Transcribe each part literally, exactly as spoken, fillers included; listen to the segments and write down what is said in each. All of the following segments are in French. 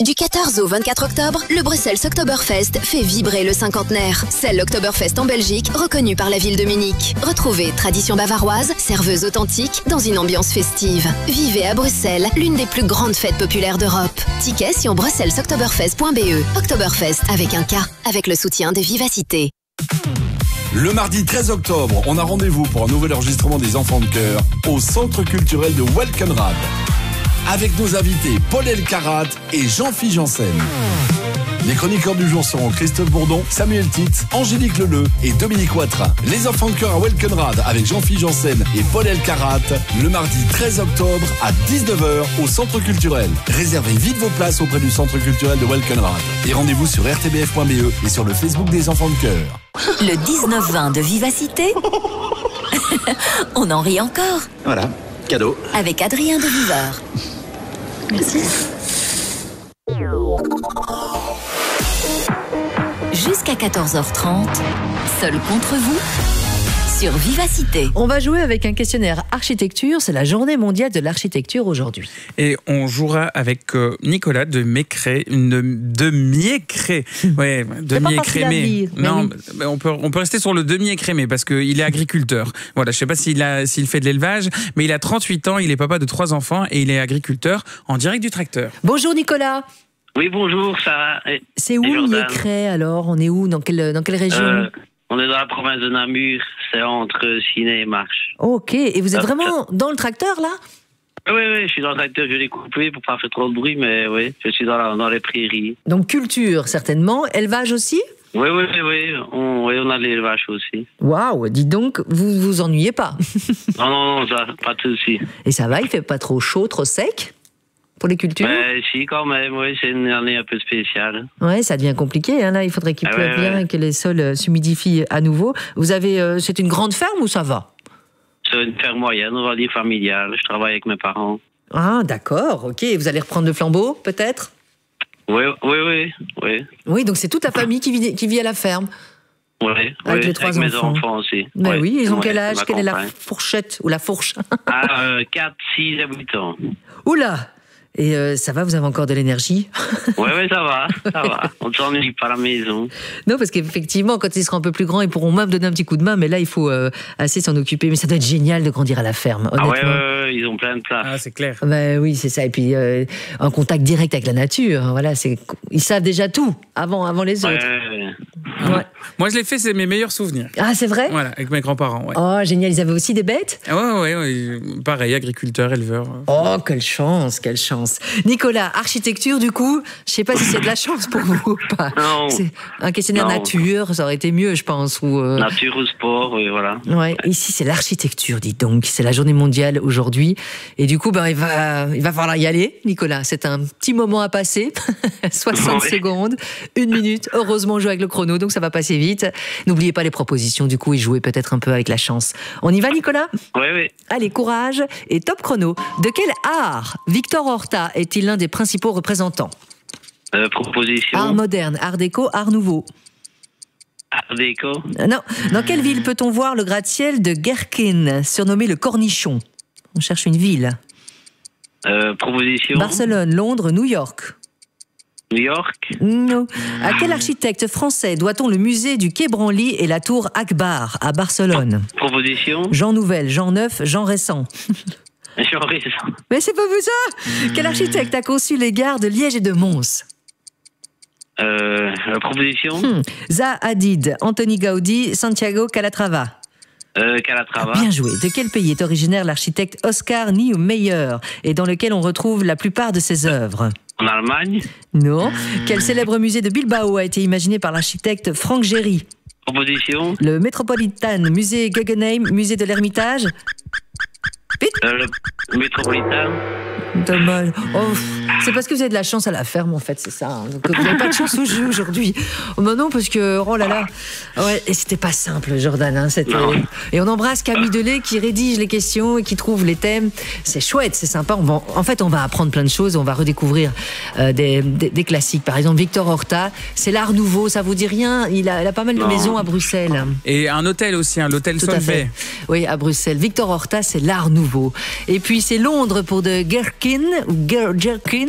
Du quatorze au vingt-quatre octobre, le Bruxelles Oktoberfest fait vibrer le cinquantenaire. C'est l'Oktoberfest en Belgique, reconnu par la ville de Munich. Retrouvez tradition bavaroise, serveuse authentique, dans une ambiance festive. Vivez à Bruxelles, l'une des plus grandes fêtes populaires d'Europe. Tickets sur bruxelles oktoberfest point b e. Oktoberfest avec un K, avec le soutien de Vivacité. Le mardi treize octobre, on a rendez-vous pour un nouvel enregistrement des Enfants de Cœur au Centre culturel de Welkenrad. Avec nos invités Paul Elkarat et Jean-Philippe Janssen. Les chroniqueurs du jour seront Christophe Bourdon, Samuel Titz, Angélique Leleu et Dominique Watrin. Les Enfants de Cœur à Welkenrad avec Jean-Philippe Janssen et Paul Elkarat le mardi treize octobre à dix-neuf heures au Centre culturel. Réservez vite vos places auprès du Centre culturel de Welkenrad. Et rendez-vous sur r t b f point b e et sur le Facebook des Enfants de Cœur. Le dix-neuf vingt de Vivacité. On en rit encore. Voilà, cadeau. Avec Adrien de Viveur. Merci. Jusqu'à quatorze heures trente, seul contre vous, sur Vivacité. On va jouer avec un questionnaire architecture. C'est la journée mondiale de l'architecture aujourd'hui. Et on jouera avec euh, Nicolas de Mécré, une de Miécré. Ouais, de Miécrémé. Non, oui. on peut on peut rester sur le de Miécrémé parce qu'il est agriculteur. Voilà, je sais pas s'il a s'il fait de l'élevage, mais il a trente-huit ans, il est papa de trois enfants et il est agriculteur en direct du tracteur. Bonjour Nicolas. Oui, bonjour, ça va. C'est où Miécré alors? On est où? Dans quelle, dans quelle région? euh, On est dans la province de Namur, c'est entre Ciné et Marche. Ok, et vous êtes ça, vraiment ça... dans le tracteur là? Oui, oui, je suis dans le tracteur, je l'ai coupé pour pas faire trop de bruit, mais oui, je suis dans, la, dans les prairies. Donc culture certainement, élevage aussi? Oui, oui, oui, on, oui, on a l'élevage aussi. Waouh, dites donc, vous vous ennuyez pas? Non, non, non, ça, pas de souci. Et ça va, il fait pas trop chaud, trop sec? Pour les cultures? Ben, si, quand même, oui, c'est une année un peu spéciale. Oui, ça devient compliqué, hein, là, il faudrait qu'il ah, pleuve ouais, bien ouais. et que les sols euh, s'humidifient à nouveau. Vous avez, euh, c'est une grande ferme ou ça va? C'est une ferme moyenne, on va dire familiale, je travaille avec mes parents. Ah, d'accord, ok, vous allez reprendre le flambeau, peut-être? Oui, oui, oui, oui. Oui, donc c'est toute la famille qui vit, qui vit à la ferme? Oui, avec oui, les trois avec enfants. mes enfants aussi. Ben ouais. oui, ils ont ouais, quel âge? Quelle est la fourchette ou la fourche? Ah, euh, quatre, six et huit ans. Oula! Et euh, ça va, vous avez encore de l'énergie? Oui, oui, ça va, ça va. On ne s'ennuie pas à la maison. Non, parce qu'effectivement, quand ils seront un peu plus grands, ils pourront même donner un petit coup de main, mais là, il faut euh, assez s'en occuper. Mais ça doit être génial de grandir à la ferme, honnêtement. Ah ouais, ouais, ouais, ils ont plein de place. Ah, c'est clair. Ben oui, c'est ça. Et puis, euh, en contact direct avec la nature. Voilà, c'est... Ils savent déjà tout, avant, avant les autres. Ouais, ouais. Ouais. Moi, je l'ai fait, c'est mes meilleurs souvenirs. Ah, c'est vrai? Voilà, avec mes grands-parents, ouais. Oh, génial. Ils avaient aussi des bêtes? Ouais, ouais, ouais. Pareil, agriculteur, éleveur. Oh, quelle chance, quelle chance. Nicolas, architecture, du coup, je sais pas si c'est de la chance pour vous ou pas. Non. C'est un questionnaire non. nature, ça aurait été mieux, je pense. Ou euh... Nature ou sport, oui, voilà. Ouais, ici, c'est l'architecture, dites donc. C'est la journée mondiale aujourd'hui. Et du coup, ben, il va, il va falloir y aller, Nicolas. C'est un petit moment à passer. soixante oui. secondes, une minute. Heureusement, on joue avec le chrono, donc ça va passer vite. N'oubliez pas les propositions, du coup, et jouez peut-être un peu avec la chance. On y va, Nicolas? Oui, oui. Allez, courage et top chrono. De quel art Victor Horta est-il l'un des principaux représentants? euh, Proposition. Art moderne, art déco, art nouveau. Art déco. Non. Dans quelle ville peut-on voir le gratte-ciel de Gherkin, surnommé le Cornichon? On cherche une ville. Euh, proposition. Barcelone, Londres, New York. New York. Non. À quel architecte français doit-on le musée du Quai Branly et la tour Akbar à Barcelone? Proposition. Jean Nouvel, Jean Neuf, Jean Récent. Jean Récent. Mais c'est pas vous ça? Quel architecte a conçu les gares de Liège et de Mons? Euh, proposition. Hmm. Zaha Hadid, Anthony Gaudi, Santiago Calatrava. Euh, Calatrava. Bien joué. De quel pays est originaire l'architecte Oscar Niemeyer et dans lequel on retrouve la plupart de ses œuvres? En Allemagne. Non. Quel célèbre musée de Bilbao a été imaginé par l'architecte Franck Géry? Proposition. Le Metropolitan, musée Guggenheim, musée de l'Ermitage. Vite. Euh, le Métropolitain. Dommage. Oh, c'est parce que vous avez de la chance à la ferme, en fait, c'est ça. Hein. Donc, vous n'avez pas de chance au jeu aujourd'hui. Oh, bah non, parce que, oh là là. Ouais, et c'était pas simple, Jordan. Hein, c'était... Et on embrasse Camille Delay qui rédige les questions et qui trouve les thèmes. C'est chouette, c'est sympa. On va... En fait, on va apprendre plein de choses. On va redécouvrir euh, des, des, des classiques. Par exemple, Victor Horta, c'est l'art nouveau. Ça vous dit rien? Il a, il a pas mal de non. maisons à Bruxelles. Et un hôtel aussi, hein, l'hôtel Solvay. Oui, à Bruxelles. Victor Horta, c'est l'art nouveau. Et puis, c'est Londres pour de Gherkin, ou Gherkin,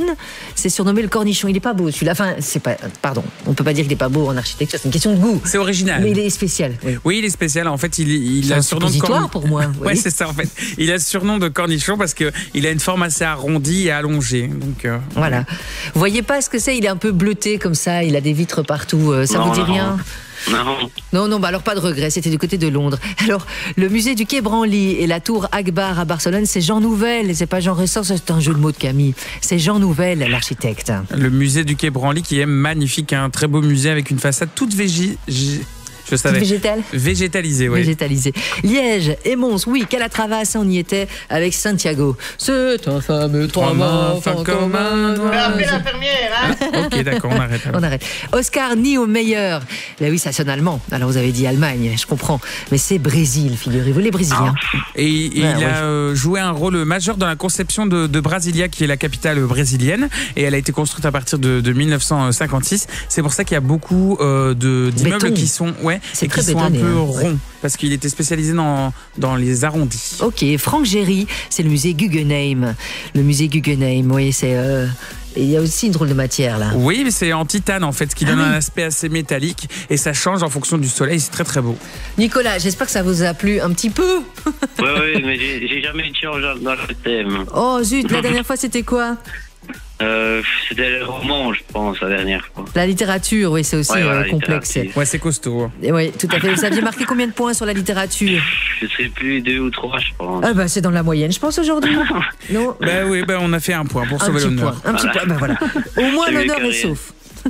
c'est surnommé le cornichon. Il est pas beau celui-là. Enfin, c'est pas. Pardon, on peut pas dire qu'il est pas beau en architecture. C'est une question de goût. C'est original. Mais il est spécial. Oui, oui il est spécial. En fait, il, il a un surnom de cornichon pour moi. Oui, ouais, c'est ça en fait. Il a le surnom de cornichon parce que il a une forme assez arrondie et allongée. Donc euh, voilà. Vous voyez pas ce que c'est? Il est un peu bleuté comme ça. Il a des vitres partout. Ça non, vous dit non. rien? Non. Non, non, bah alors pas de regret, c'était du côté de Londres. Alors, le musée du Quai Branly et la tour Akbar à Barcelone, c'est Jean Nouvel, c'est pas Jean Ressort, c'est un jeu de mots de Camille. C'est Jean Nouvel, l'architecte. Le musée du Quai Branly qui est magnifique, un très beau musée avec une façade toute végé... Je savais. Végétal Végétalisé, oui. Végétalisé. Liège et Mons, oui, Calatrava, on y était avec Santiago. C'est un fameux trois mains, fin commun. On va appeler l'infirmière, hein. Ok, d'accord, on arrête. Alors. On arrête. Oscar Niemeyer. Là, oui, ça sonne allemand. Alors, vous avez dit Allemagne, je comprends. Mais c'est Brésil, figurez-vous, les Brésiliens. Et, et Ouais, il ouais. a euh, joué un rôle majeur dans la conception de, de Brasilia, qui est la capitale brésilienne. Et elle a été construite à partir de, de mille neuf cent cinquante-six. C'est pour ça qu'il y a beaucoup euh, de, d'immeubles Béton. qui sont, ouais, C'est et très qui sont bétonné, un peu hein. ronds. Parce qu'il était spécialisé dans, dans les arrondis. Ok, Franck Géry, c'est le musée Guggenheim. Le musée Guggenheim, oui, c'est. Euh... Et il y a aussi une drôle de matière là. Oui, mais c'est en titane en fait, ce qui Ah donne oui. un aspect assez métallique et ça change en fonction du soleil. C'est très très beau. Nicolas, j'espère que ça vous a plu un petit peu. Oui, oui, mais j'ai j'ai jamais eu de chance dans le thème. Oh zut, la dernière fois c'était quoi? Euh, C'était le roman, je pense, la dernière fois. La littérature, oui, c'est aussi Ouais, voilà, euh, complexe. littérature. Ouais, c'est costaud. Et oui, tout à fait. Vous aviez marqué combien de points sur la littérature? Je sais plus, deux ou trois, je pense. Ah bah c'est dans la moyenne, je pense aujourd'hui. Non. Bah oui, bah on a fait un point pour Un sauver petit l'honneur. point, un petit point. Bah voilà. Au moins Salut, l'honneur est Karine. sauf.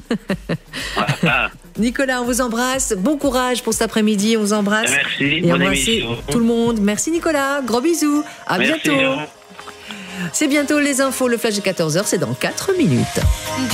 Voilà. Nicolas, on vous embrasse. Bon courage pour cet après-midi. On vous embrasse. Merci, Et bonne embrassez émission. tout le monde. Merci Nicolas. Gros bisous. À Merci, bientôt. au revoir. C'est bientôt les infos. Le flash de quatorze heures, c'est dans quatre minutes.